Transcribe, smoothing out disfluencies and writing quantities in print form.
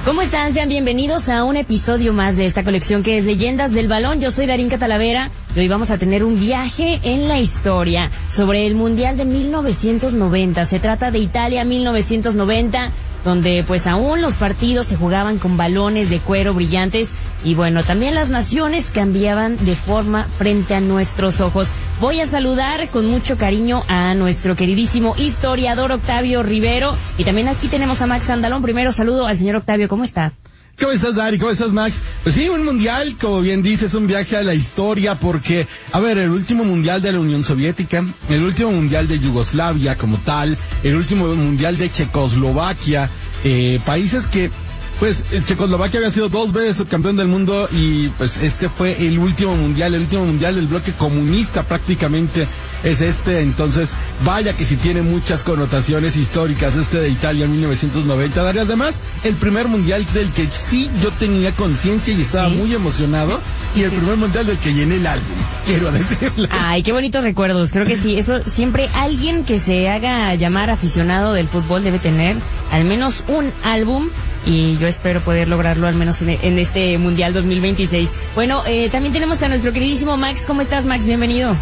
¿Cómo están? Sean bienvenidos a un episodio más de esta colección que es Leyendas del Balón. Yo soy Darinka Talavera y hoy vamos a tener un viaje en la historia sobre el Mundial de 1990. Se trata de Italia 1990, donde pues aún los partidos se jugaban con balones de cuero brillantes y bueno, también las naciones cambiaban de forma frente a nuestros ojos. Voy a saludar con mucho cariño a nuestro queridísimo historiador Octavio Rivero y también aquí tenemos a Max Andalón. Primero saludo al señor Octavio, ¿cómo está? ¿Cómo estás, Dari? ¿Cómo estás, Max? Pues sí, un mundial, como bien dices, un viaje a la historia porque, a ver, el último mundial de la Unión Soviética, el último mundial de Yugoslavia como tal, el último mundial de Checoslovaquia, países que, pues, Checoslovaquia había sido 2 veces subcampeón del mundo y, pues, este fue el último mundial del bloque comunista prácticamente es entonces, vaya que sí tiene muchas connotaciones históricas de Italia 1990, Darío. Además, el primer mundial del que sí yo tenía conciencia y estaba muy emocionado y el primer mundial del que llené el álbum, quiero decirles. Ay, qué bonitos recuerdos, creo que sí, eso siempre alguien que se haga llamar aficionado del fútbol debe tener al menos un álbum. Y yo espero poder lograrlo al menos en este Mundial 2026. Bueno, también tenemos a nuestro queridísimo Max. ¿Cómo estás, Max? Bienvenido.